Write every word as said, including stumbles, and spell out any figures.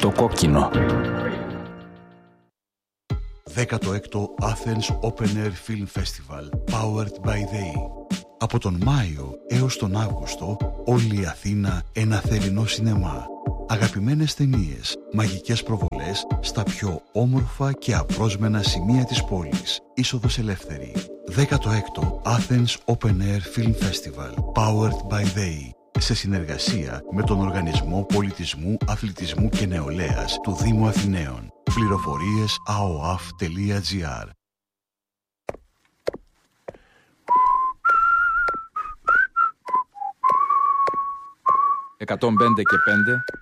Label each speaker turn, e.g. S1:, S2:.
S1: στο κόκκινο.
S2: δέκατο έκτο Athens Open Air Film Festival Powered by They. Από τον Μάιο έως τον Αύγουστο όλη η Αθήνα ένα θερινό σινεμά. Αγαπημένες ταινίες, μαγικές προβολές στα πιο όμορφα και απρόσμενα σημεία της πόλης. Είσοδος ελεύθερη. δέκατο έκτο Athens Open Air Film Festival Powered by They. Σε συνεργασία με τον Οργανισμό Πολιτισμού, Αθλητισμού και Νεολαίας του Δήμου Αθηναίων. Πληροφορίες a o a f τελεία g r.
S1: εκατόν πέντε και πέντε